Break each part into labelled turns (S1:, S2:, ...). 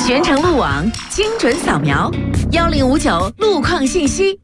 S1: 全程路网，精准扫描，1059路况信息。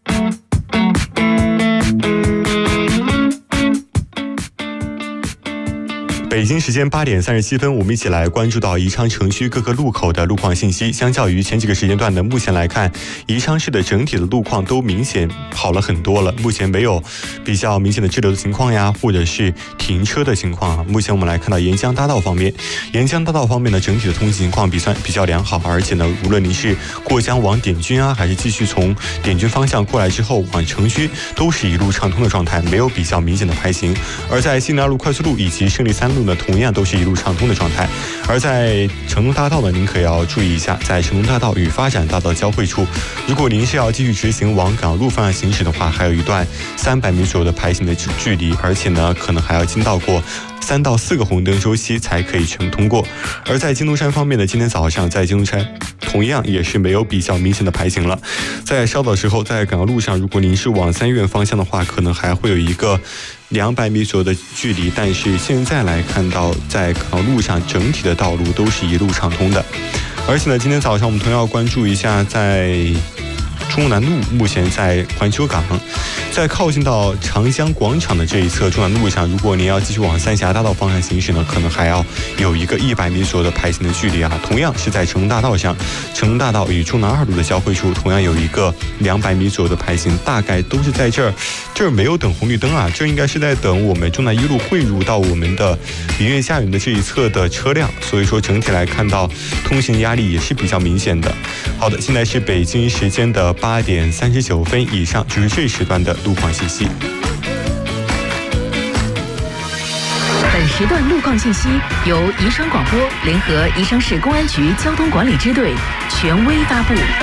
S2: 北京时间8点37分，我们一起来关注到宜昌城区各个路口的路况信息。相较于前几个时间段呢，目前来看，宜昌市的整体的路况都明显好了很多了。目前没有比较明显的滞留的情况呀，或者是停车的情况啊。目前我们来看到沿江大道方面，呢，整体的通行情况比较良好，而且呢，无论您是过江往点军啊，还是继续从点军方向过来之后往城区，都是一路畅通的状态，没有比较明显的排行。而在西宁2路快速路以及胜利3路呢，同样都是一路畅通的状态。而在成龙大道呢，您可要注意一下，在成龙大道与发展大道交汇处，如果您是要继续直行往港路方向行驶的话，还有一段300米左右的排行的距离，而且呢，可能还要经到过3到4个红灯周期才可以全部通过。而在京东山方面呢，今天早上在京东山同样也是没有比较明显的排行了。在稍早时候，在港澳路上，如果您是往3院方向的话，可能还会有一个200米左右的距离，但是现在来看到，在港澳路上整体的道路都是一路畅通的。而且呢，今天早上我们同样要关注一下，在中路南路目前在环球港，在靠近到长江广场的这一侧中南路上，如果您要继续往三峡大道方向行驶呢，可能还要有一个100米左右的排行的距离啊。同样是在成龙大道上，成龙大道与中南2路的交汇处，同样有一个200米左右的排行，大概都是在这儿没有等红绿灯啊，这应该是在等我们中南1路汇入到我们的明月家园的这一侧的车辆，所以说整体来看到通行压力也是比较明显的。好的，现在是北京时间的8点39分，以上就是这时段的路况信息。
S1: 本时段路况信息由宜昌广播联合宜昌市公安局交通管理支队权威发布。